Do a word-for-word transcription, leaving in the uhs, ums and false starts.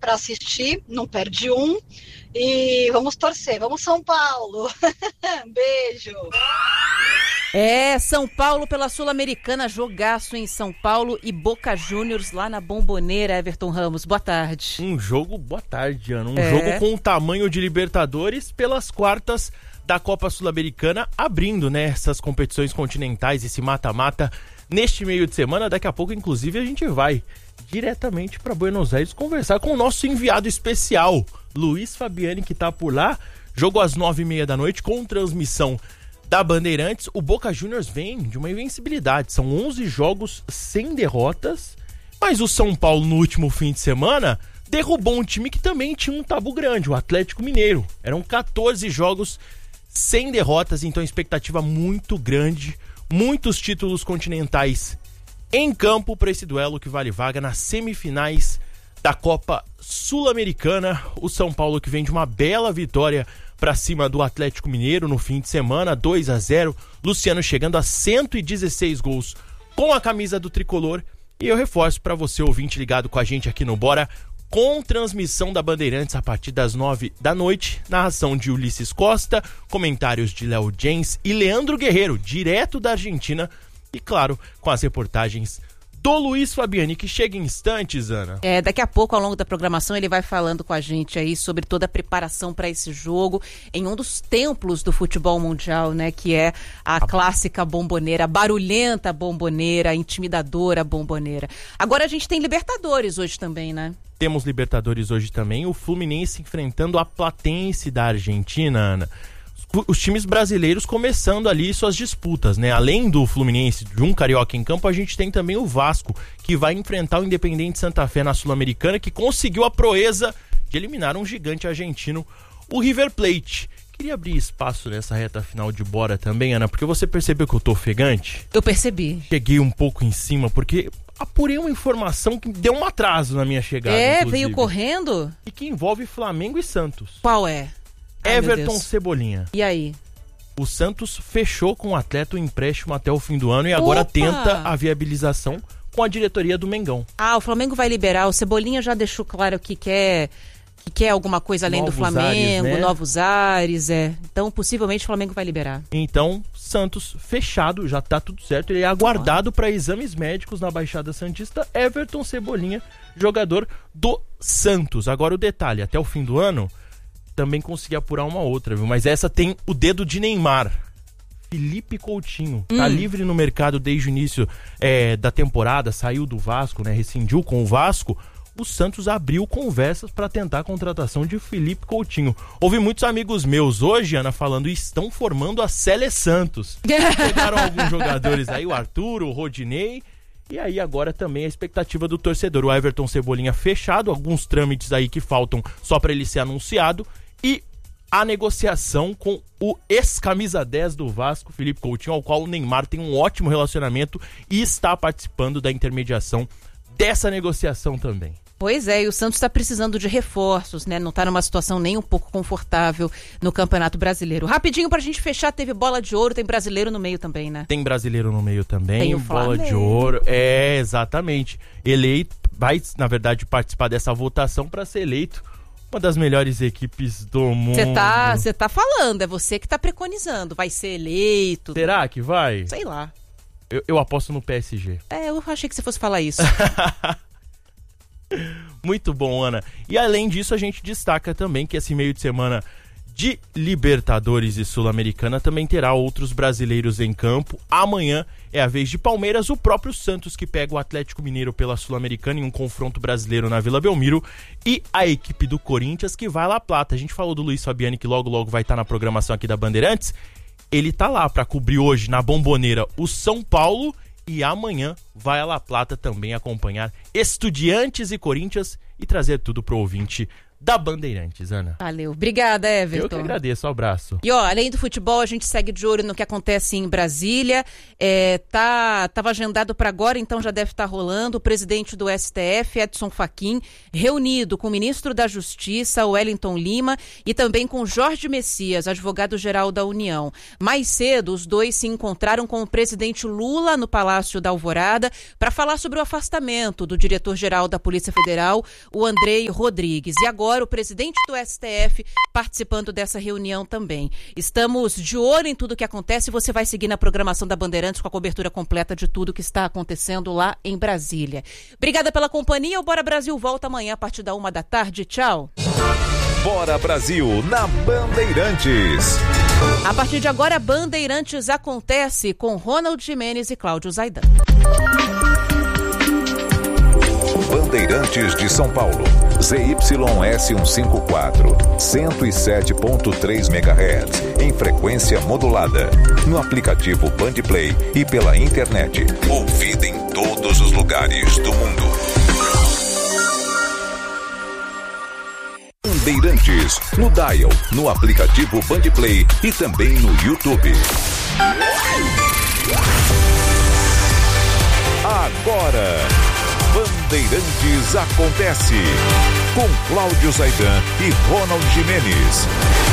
para assistir, não perde um. E vamos torcer, vamos São Paulo. Beijo. É, São Paulo pela Sul-Americana, jogaço em São Paulo e Boca Juniors lá na Bombonera. Everton Ramos, boa tarde. Um jogo, boa tarde, Ana, um é. jogo com o tamanho de Libertadores pelas quartas da Copa Sul-Americana, abrindo, né, essas competições continentais, esse mata-mata neste meio de semana. Daqui a pouco, inclusive, a gente vai diretamente para Buenos Aires conversar com o nosso enviado especial, Luiz Fabiani, que tá por lá. Jogo às nove e meia da noite com transmissão da Bandeirantes. O Boca Juniors vem de uma invencibilidade, são onze jogos sem derrotas, mas o São Paulo no último fim de semana derrubou um time que também tinha um tabu grande, o Atlético Mineiro. Eram quatorze jogos sem derrotas, então expectativa muito grande, muitos títulos continentais em campo para esse duelo que vale vaga nas semifinais da Copa Sul-Americana. O São Paulo que vem de uma bela vitória para cima do Atlético Mineiro no fim de semana, dois a zero. Luciano chegando a cento e dezesseis gols com a camisa do tricolor. E eu reforço para você, ouvinte ligado com a gente aqui no Bora, com transmissão da Bandeirantes a partir das nove da noite, narração de Ulisses Costa, comentários de Léo Jens e Leandro Guerreiro, direto da Argentina, e claro, com as reportagens do Luiz Fabiani, que chega em instantes, Ana. É, daqui a pouco, ao longo da programação, ele vai falando com a gente aí sobre toda a preparação para esse jogo em um dos templos do futebol mundial, né, que é a, a clássica Bombonera, a barulhenta Bombonera, a intimidadora Bombonera. Agora a gente tem Libertadores hoje também, né? Temos Libertadores hoje também, o Fluminense enfrentando a Platense da Argentina, Ana. Os times brasileiros começando ali suas disputas, né? Além do Fluminense, de um carioca em campo, a gente tem também o Vasco, que vai enfrentar o Independente Santa Fé na Sul-Americana, que conseguiu a proeza de eliminar um gigante argentino, o River Plate. Queria abrir espaço nessa reta final de Bora também, Ana, porque você percebeu que eu tô ofegante? Eu percebi. Cheguei um pouco em cima, porque apurei uma informação que deu um atraso na minha chegada, É, inclusive, veio correndo? e que envolve Flamengo e Santos. Qual é? Ai, Everton Cebolinha. E aí? O Santos fechou com o atleta o empréstimo até o fim do ano e agora Opa! tenta a viabilização com a diretoria do Mengão. Ah, o Flamengo vai liberar. O Cebolinha já deixou claro que quer, que quer alguma coisa além Novos do Flamengo, ares, né? novos ares, é. Então, possivelmente, o Flamengo vai liberar. Então, Santos fechado, já tá tudo certo. Ele é aguardado para exames médicos na Baixada Santista. Everton Cebolinha, jogador do Santos. Agora o detalhe, até o fim do ano também consegui apurar uma outra, viu? Mas essa tem o dedo de Neymar. Felipe Coutinho, hum. tá livre no mercado desde o início é, da temporada, saiu do Vasco, né? Rescindiu com o Vasco. O Santos abriu conversas para tentar a contratação de Felipe Coutinho. Houve muitos amigos meus hoje, Ana, falando, estão formando a Sele Santos. Pegaram alguns jogadores aí, o Arthur, o Rodinei. E aí agora também a expectativa do torcedor. O Everton Cebolinha fechado, alguns trâmites aí que faltam só para ele ser anunciado. E a negociação com o ex-camisa dez do Vasco, Felipe Coutinho, ao qual o Neymar tem um ótimo relacionamento e está participando da intermediação dessa negociação também. Pois é, e o Santos está precisando de reforços, né? Não está numa situação nem um pouco confortável no Campeonato Brasileiro. Rapidinho pra gente fechar, teve bola de ouro, tem brasileiro no meio também, né? Tem brasileiro no meio também, tem o bola Flamengo. de ouro. É, exatamente. Eleito, vai, na verdade, participar dessa votação para ser eleito uma das melhores equipes do mundo. Você tá, você tá falando, é você que tá preconizando, vai ser eleito. Será que vai? Sei lá. Eu, eu aposto no P S G. É, eu achei que você fosse falar isso. Muito bom, Ana. E além disso, a gente destaca também que esse meio de semana de Libertadores e Sul-Americana também terá outros brasileiros em campo. Amanhã é a vez de Palmeiras, o próprio Santos que pega o Atlético Mineiro pela Sul-Americana em um confronto brasileiro na Vila Belmiro, e a equipe do Corinthians que vai à La Plata. A gente falou do Luiz Fabiani, que logo logo vai estar na programação aqui da Bandeirantes. Ele tá lá para cobrir hoje na Bombonera o São Paulo e amanhã vai a La Plata também acompanhar Estudiantes e Corinthians e trazer tudo pro ouvinte da Bandeirantes, Ana. Valeu. Obrigada, Everton. Eu que agradeço, um abraço. E ó, além do futebol, a gente segue de olho no que acontece em Brasília. É, tá, tava agendado para agora, então já deve estar rolando. O presidente do S T F, Edson Fachin, reunido com o ministro da Justiça, Wellington Lima, e também com Jorge Messias, advogado-geral da União. Mais cedo, os dois se encontraram com o presidente Lula no Palácio da Alvorada para falar sobre o afastamento do diretor-geral da Polícia Federal, o Andrei Rodrigues. E agora o presidente do S T F participando dessa reunião também. Estamos de olho em tudo que acontece e você vai seguir na programação da Bandeirantes com a cobertura completa de tudo que está acontecendo lá em Brasília. Obrigada pela companhia. O Bora Brasil volta amanhã a partir da uma da tarde. Tchau. Bora Brasil na Bandeirantes. A partir de agora, Bandeirantes acontece com Ronald Gimenez e Cláudio Zaidan. Bandeirantes de São Paulo, Z Y S cento e cinquenta e quatro, cento e sete ponto três megahertz, em frequência modulada, no aplicativo Bandplay e pela internet, ouvida em todos os lugares do mundo. Bandeirantes, no Dial, no aplicativo Bandplay e também no YouTube. Agora, Bandeirantes acontece com Cláudio Zaidan e Ronald Gimenez.